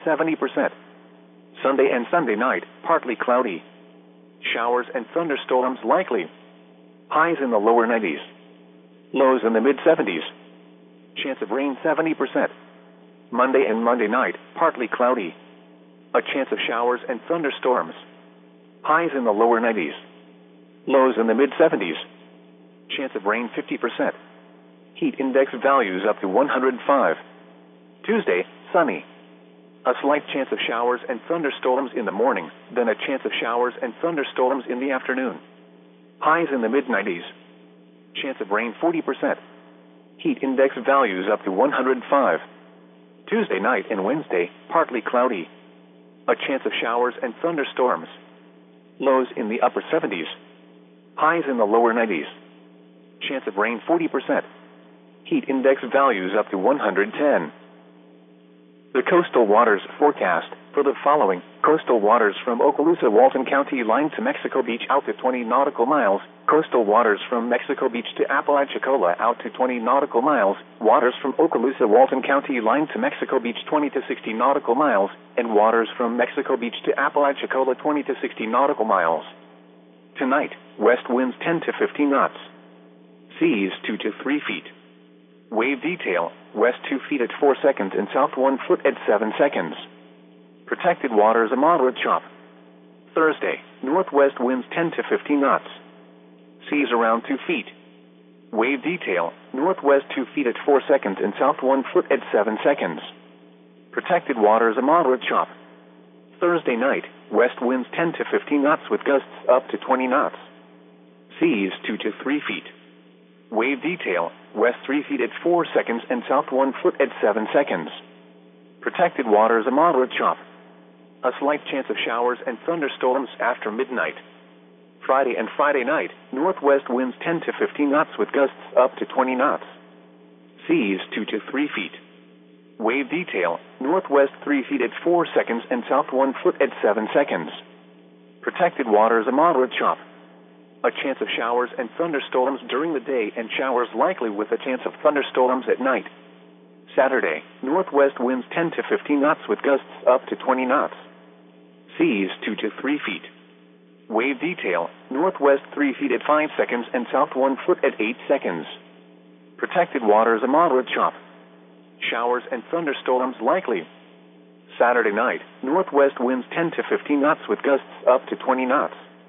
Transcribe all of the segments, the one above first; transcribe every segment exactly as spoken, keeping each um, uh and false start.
seventy percent. Sunday and Sunday night, partly cloudy. Showers and thunderstorms likely. Highs in the lower nineties. Lows in the mid seventies. Chance of rain seventy percent. Monday and Monday night, partly cloudy. A chance of showers and thunderstorms. Highs in the lower nineties. Lows in the mid seventies. Chance of rain fifty percent. Heat index values up to one hundred five. Tuesday, sunny. A slight chance of showers and thunderstorms in the morning, then a chance of showers and thunderstorms in the afternoon. Highs in the mid nineties. Chance of rain forty percent. Heat index values up to one hundred five. Tuesday night and Wednesday, partly cloudy. A chance of showers and thunderstorms. Lows in the upper seventies. Highs in the lower nineties. Chance of rain forty percent. Heat index values up to one hundred ten. The coastal waters forecast for the following: coastal waters from Okaloosa, Walton County line to Mexico Beach out to twenty nautical miles, coastal waters from Mexico Beach to Apalachicola out to twenty nautical miles, waters from Okaloosa, Walton County line to Mexico Beach twenty to sixty nautical miles, and waters from Mexico Beach to Apalachicola twenty to sixty nautical miles. Tonight, west winds ten to fifteen knots. Seas two to three feet. Wave detail, west two feet at four seconds and south one foot at seven seconds. Protected waters a moderate chop. Thursday, northwest winds ten to fifteen knots. Seas around two feet. Wave detail, northwest two feet at four seconds and south one foot at seven seconds. Protected waters a moderate chop. Thursday night, west winds ten to fifteen knots with gusts up to twenty knots. Seas two to three feet. Wave detail, west three feet at four seconds and south one foot at seven seconds. Protected waters a moderate chop. A slight chance of showers and thunderstorms after midnight. Friday and Friday night, northwest winds ten to fifteen knots with gusts up to twenty knots. Seas two to three feet. Wave detail, northwest three feet at four seconds and south one foot at seven seconds. Protected waters a moderate chop. A chance of showers and thunderstorms during the day and showers likely with a chance of thunderstorms at night. Saturday, northwest winds ten to fifteen knots with gusts up to twenty knots. Seas two to three feet. Wave detail, northwest three feet at five seconds and south one foot at eight seconds. Protected waters a moderate chop. Showers and thunderstorms likely. Saturday night, northwest winds ten to fifteen knots with gusts up to twenty knots.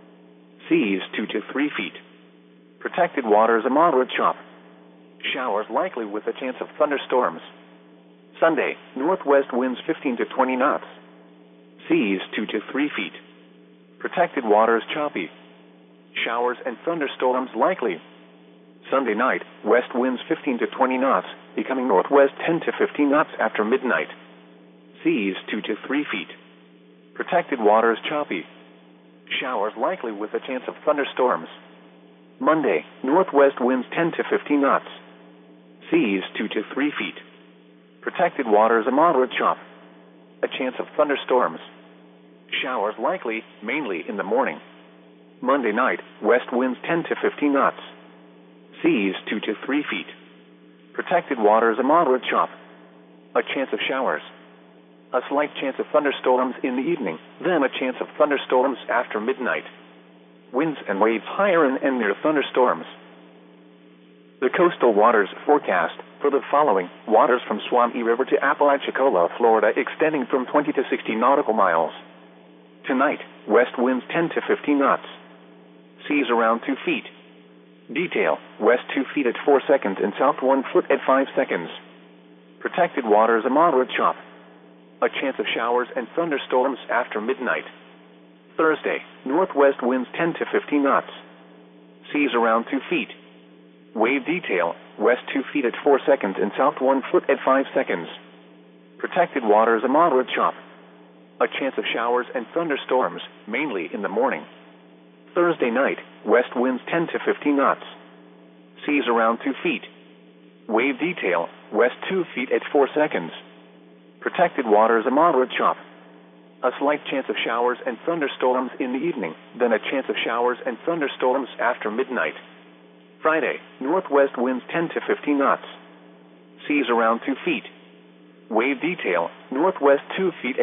Seas two to three feet. Protected waters a moderate chop. Showers likely with a chance of thunderstorms. Sunday, northwest winds fifteen to twenty knots. Seas two to three feet. Protected waters choppy. Showers and thunderstorms likely. Sunday night, west winds fifteen to twenty knots, becoming northwest ten to fifteen knots after midnight. Seas two to three feet. Protected waters choppy. Showers likely with a chance of thunderstorms. Monday, northwest winds ten to fifteen knots. Seas two to three feet. Protected waters a moderate chop. A chance of thunderstorms. Showers likely, mainly in the morning. Monday night, west winds ten to fifteen knots. Seas two to three feet. Protected waters a moderate chop. A chance of showers. A slight chance of thunderstorms in the evening, then a chance of thunderstorms after midnight. Winds and waves higher and, and near thunderstorms. The coastal waters forecast for the following: waters from Suwannee River to Apalachicola, Florida, extending from twenty to sixty nautical miles. Tonight, west winds ten to fifteen knots. Seas around two feet. Detail, west two feet at four seconds and south one foot at five seconds. Protected waters a moderate chop. A chance of showers and thunderstorms after midnight. Thursday, northwest winds ten to fifteen knots. Seas around two feet. Wave detail, west two feet at four seconds and south one foot at five seconds. Protected waters a moderate chop. A chance of showers and thunderstorms, mainly in the morning. Thursday night, west winds ten to fifteen knots. Seas around two feet. Wave detail, west two feet at four seconds. Protected waters a moderate chop. A slight chance of showers and thunderstorms in the evening, then a chance of showers and thunderstorms after midnight. Friday, northwest winds ten to fifteen knots. Seas around two feet. Wave detail, northwest two feet